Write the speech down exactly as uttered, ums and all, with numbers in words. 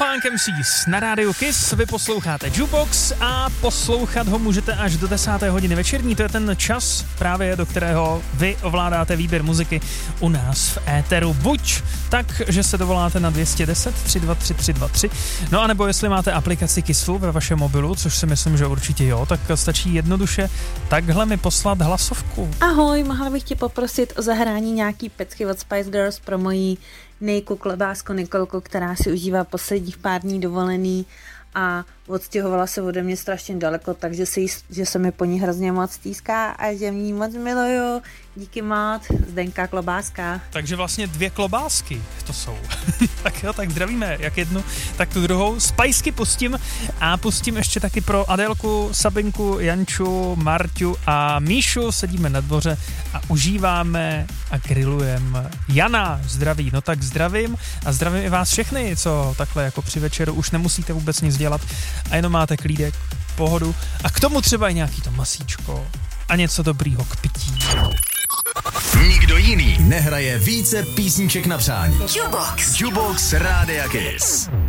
Funk em cé na rádiu Kiss, vy posloucháte Jukebox a poslouchat ho můžete až do desáté hodiny večerní, to je ten čas právě, do kterého vy ovládáte výběr muziky u nás v éteru. Buď tak, že se dovoláte na dvě stě deset tři dva tři tři dva tři, no a nebo jestli máte aplikaci Kissu ve vašem mobilu, což si myslím, že určitě jo, tak stačí jednoduše takhle mi poslat hlasovku. Ahoj, mohla bych tě poprosit o zahrání nějaký pecky od Spice Girls pro mojí nejku klobásku Nikolku, která si užívá posledních pár dní dovolený a odstěhovala se ode mě strašně daleko, takže se, jí, že se mi po ní hrozně moc stýská a že mě moc miluju. Díky moc, Zdenka Klobáska. Takže vlastně dvě klobásky to jsou. Tak jo, tak zdravíme jak jednu, tak tu druhou. Spajsky pustím a pustím ještě taky pro Adélku, Sabinku, Janču, Marťu a Míšu. Sedíme na dvoře a užíváme a grillujeme. Jana zdraví, no tak zdravím a zdravím i vás všechny, co takhle jako při večeru už nemusíte vůbec nic dělat a jenom máte klídek, pohodu a k tomu třeba i nějaký to masíčko a něco dobrýho k pití. Nikdo jiný nehraje více písniček na přání. Jukebox. Jukebox Rádia Kiss.